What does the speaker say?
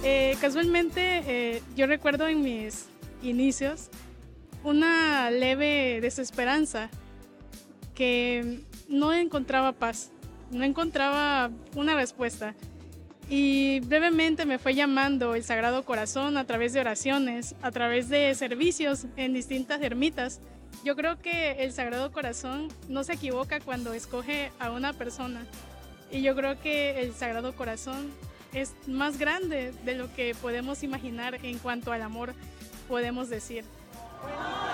Casualmente, yo recuerdo en mis inicios una leve desesperanza que no encontraba paz, no encontraba una respuesta. Y brevemente me fue llamando el Sagrado Corazón a través de oraciones, a través de servicios en distintas ermitas. Yo creo que el Sagrado Corazón no se equivoca cuando escoge a una persona. Y yo creo que el Sagrado Corazón es más grande de lo que podemos imaginar en cuanto al amor podemos decir.